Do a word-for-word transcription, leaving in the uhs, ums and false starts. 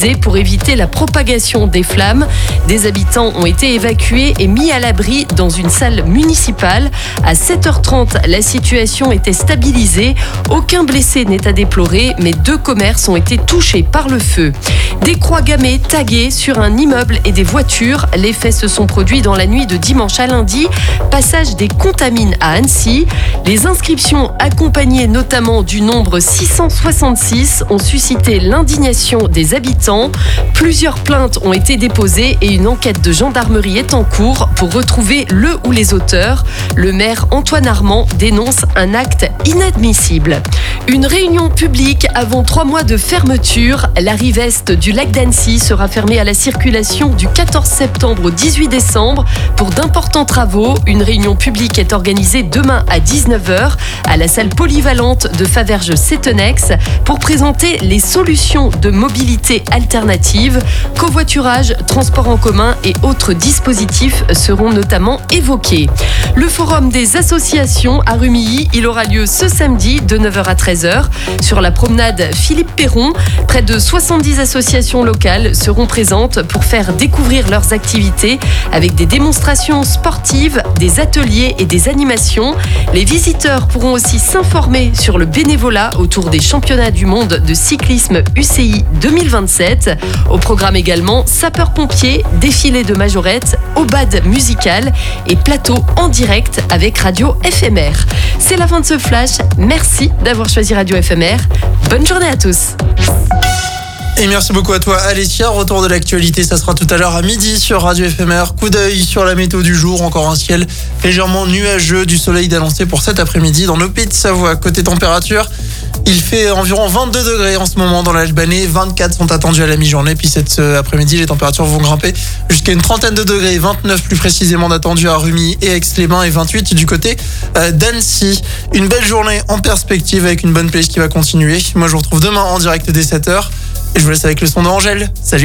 mobilisés pour éviter la propagation des flammes. Des habitants ont été évacués et mis à l'abri dans une salle municipale. À sept heures trente, la situation était stabilisée. Aucun blessé n'est à déplorer, mais deux commerces ont été touchés par le feu. Des croix gammées taguées sur un immeuble et des voitures. Les faits se sont produits dans la nuit de dimanche à lundi, passage des Contamines à Annecy. Les inscriptions, accompagnées notamment du nombre six cent soixante-six, ont suscité l'indignation des habitants. Plusieurs plaintes ont été déposées et une enquête de gendarmerie est en cours pour retrouver le ou les auteurs. Le maire Antoine Armand dénonce un acte inadmissible. Une réunion publique avant trois mois de fermeture. La rive est du lac d'Annecy sera fermée à la circulation du quatorze septembre au dix-huit décembre pour d'importants travaux. Une réunion publique est organisée demain à dix-neuf heures à la salle polyvalente de Faverges-Sétenex pour présenter les solutions de mobilité alternative. Covoiturage, transport en commun et autres dispositifs seront notamment évoqués. Le forum des associations à Rumilly, il aura lieu ce samedi de neuf heures à treize heures sur la promenade Philippe Perron. Près de soixante-dix associations locales seront présentes pour faire découvrir leurs activités avec des démonstrations sportives, des ateliers et des animations. Les visiteurs pourront aussi s'informer sur le bénévolat autour des championnats du monde de cyclisme U C I deux mille vingt-sept. Au programme également sapeurs-pompiers, défilé de majorettes, aubade musicale et plateau en direct avec Radio F M R. C'est la fin de ce flash. Merci d'avoir choisi Radio F M R. Bonne journée à tous. Et merci beaucoup à toi Alessia. Retour de l'actualité, ça sera tout à l'heure à midi sur Radio F M R. Coup d'œil sur la météo du jour, encore un ciel légèrement nuageux, du soleil d'annoncer pour cet après-midi dans nos Pays de Savoie. Côté température, il fait environ vingt-deux degrés en ce moment dans l'Albanais, vingt-quatre sont attendus à la mi-journée. Puis cet après-midi, les températures vont grimper jusqu'à une trentaine de degrés, vingt-neuf plus précisément d'attendus à Rumilly et Aix-les-Bains et vingt-huit du côté d'Annecy. Une belle journée en perspective avec une bonne playlist qui va continuer. Moi, je vous retrouve demain en direct dès sept heures et je vous laisse avec le son d'Angèle. Salut.